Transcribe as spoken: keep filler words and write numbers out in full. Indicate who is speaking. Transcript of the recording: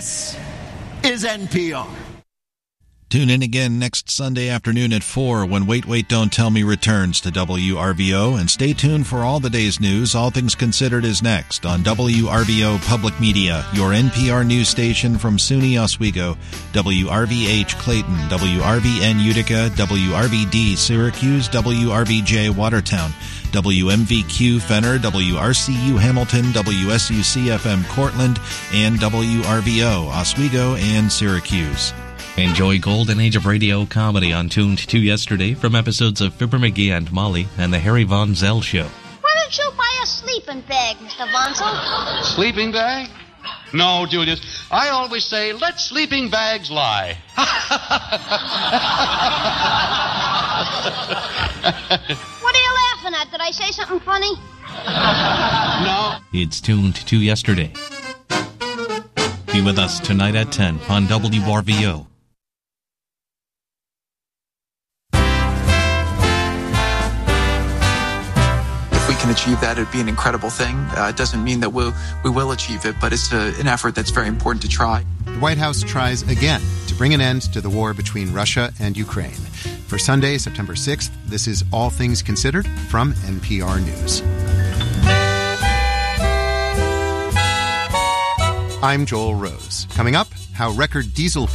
Speaker 1: This is N P R.
Speaker 2: Tune in again next Sunday afternoon at four when Wait, Wait, Don't Tell Me returns to W R V O, and stay tuned for all the day's news. All Things Considered is next on W R V O Public Media, your N P R news station from SUNY Oswego, W R V H Clayton, W R V N Utica, W R V D Syracuse, W R V J Watertown, W M V Q Fenner, W R C U Hamilton, W S U C F M Cortland, and W R V O Oswego and Syracuse.
Speaker 3: Enjoy Golden Age of Radio comedy on Tuned to Yesterday from episodes of Fibber McGee and Molly and the Harry Von Zell Show.
Speaker 4: Why don't you buy a sleeping bag, Mister Von Zell?
Speaker 5: Sleeping bag? No, Julius. I always say, let sleeping bags lie.
Speaker 4: What are you laughing at? Did I say something funny?
Speaker 5: No.
Speaker 3: It's Tuned to Yesterday. Be with us tonight at ten on W R V O.
Speaker 6: If we can achieve that, it'd be an incredible thing. Uh, it doesn't mean that we'll, we will achieve it, but it's a, an effort that's very important to try.
Speaker 7: The White House tries again to bring an end to the war between Russia and Ukraine. For Sunday, September sixth, this is All Things Considered from N P R News. I'm Joel Rose. Coming up, how record diesel